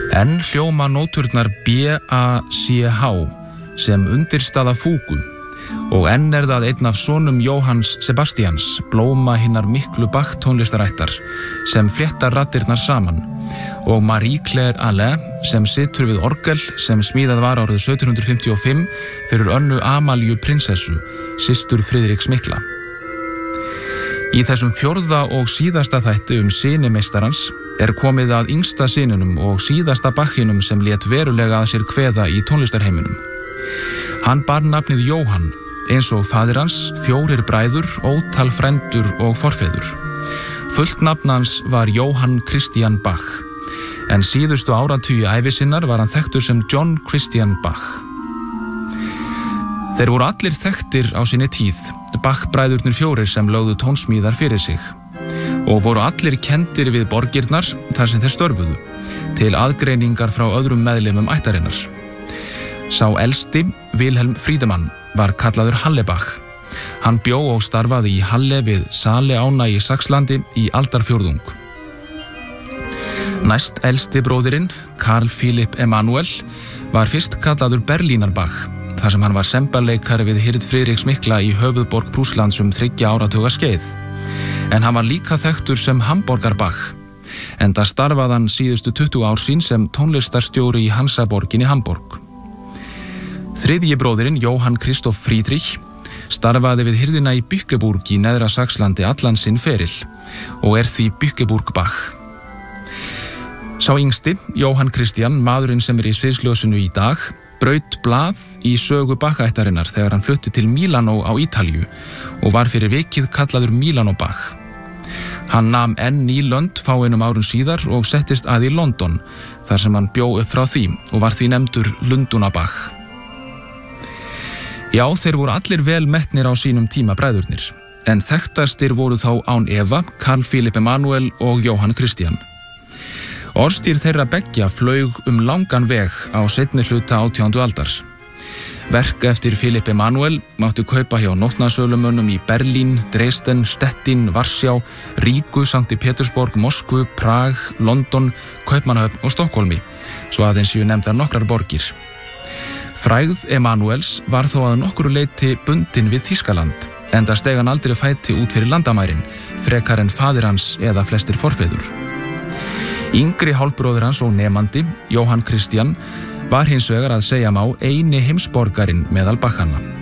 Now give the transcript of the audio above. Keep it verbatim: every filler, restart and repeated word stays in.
En hljóma nóturnar B A C H sem undirstaða fúgu og enn er það einn af sonum Jóhanns Sebastians, blóma hinnar miklu Bach tónlistarættar, sem fléttar raddirnar saman, og Marie-Claire Alain sem situr við orgel sem smíðað var árið sautján hundrað fimmtíu og fimm fyrir Önnu Amalíu prinsessu, systur Friðriks mikla. Í þessum fjórða og síðasta þætti um syni meistarans er komið að yngsta syninum og síðasta Bachinum sem lét verulega að sér kveða í tónlistarheiminum. Hann bar nafnið Jóhann, eins og faðir hans, fjórir bræður, ótal frændur og forfeður. Fullt nafn hans var Johann Christian Bach, en síðustu áratugi ævi sinnar var hann þekktur sem John Christian Bach. Þeir voru allir þekktir á sinni tíð, Bach-bræðurnir fjórir sem lögðu tónsmíðar fyrir sig, og voru allir kenndir við borgirnar þar sem þeir störfuðu, til aðgreiningar frá öðrum meðlimum ættarinnar. Sá elsti, Wilhelm Friedemann, var kallaður Hallebach. Hann bjó og starfaði í Halle við Sale ána í Saxlandi í aldarfjórðung. Næst elsti bróðirinn, Karl Philipp Emanuel, var fyrst kallaður Berlínarbach, þar sem hann var semballeikari við hirð Friðriks mikla í höfuðborg Prússlands um þriggja áratuga skeið. En hann var líka þekktur sem Hamborgarbach, enda starfaði hann síðustu tuttugu ár sín sem tónlistarstjóri í Hansaborgin í Hamborg. Þriðji bróðirinn, Johann Christoph Friedrich, starfaði við hirðina í Bückeburg í neðra Saxlandi allan sinn feril og er því Bückeburg-Bach. Sá yngsti, Johann Christian, maðurinn sem er í sviðsljósinu í dag, braut blað í sögu Bach-ættarinnar þegar hann flutti til Mílanó á Ítalíu og var fyrir vikið kallaður Mílanó-Bach. Hann nam enn ný lönd fáeinum árum síðar og settist að í London, þar sem hann bjó upp frá því og var því nefndur Lundúna-Bach. Já, þeir voru allir vel metnir á sínum tíma bræðurnir, en þekktastir voru þá án efa Karl Philipp Emanuel og Johann Christian. Orðstír þeirra beggja flaug um langan veg á seinni hluta átjándu aldar. Verk eftir Philipp Emanuel máttu kaupa hjá nótnasölumönnum í Berlín, Dresden, Stettin, Varsjá, Rígu, Sankti Pétursborg, Moskvu, Prag, London, Kaupmannahöfn og Stokkólmi, svo aðeins séu nefndar nokkrar borgir. Frægð Emanuels var þó að nokkru leyti bundin við Þýskaland, enda steg hann aldrei fæti út fyrir landamærin, frekar en faðir hans eða flestir forfeður. Yngri hálfbróðir hans og nemandi, Johann Christian, var hins vegar að segja má eini heimsborgarinn meðal Bachanna.